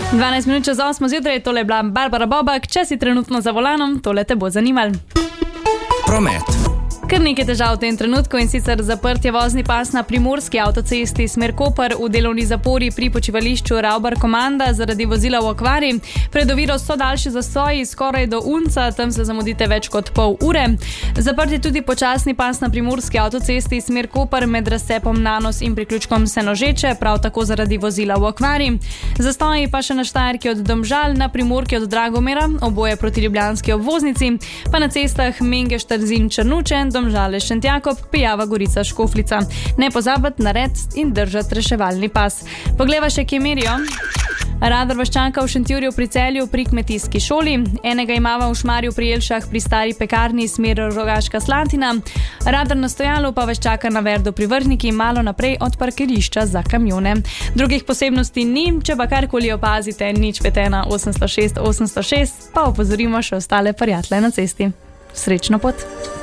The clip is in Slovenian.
12 minut čez 8 zjutraj, tole je bila Barbara Bobak. Če si trenutno za volanom, tole te bo zanimalo. Promet. Kar nekaj težav v tem trenutku, in sicer zaprtje vozni pas na primorski avtocesti smer Koper, v delovni zapori pri počivališču Ravbar Komanda zaradi vozila v okvari. Pred oviro so daljši zastoji skoraj do Unca, tam se zamudite več kot pol ure. Zaprt je tudi počasni pas na primorski avtocesti smer Koper med razcepom Nanos in priključkom Senožeče, prav tako zaradi vozila v okvari. Zastoji pa še na Štajerki od Domžal, na Primorki od Dragomera, oboje proti ljubljanski obvoznici, pa na cestah Mengeš Trzin Črnuče, Domžale Šentjakob, Pijava Gorica Škofljica. Ne pozabiti narediti in držati reševalni pas. Poglejva še, kje merijo. Radar vas čaka v Šentjurju pri Celju pri kmetijski šoli, enega imava v Šmarju pri Jelšah pri stari pekarni smer Rogaška Slatina, radar na Stojalu pa vas čaka na Verdu pri Vrhniki malo naprej od parkirišča za kamione. Drugih posebnosti ni, če pa karkoli opazite, nič 5 806 806, pa opozorimo še ostale prijatelje na cesti. Srečno pot!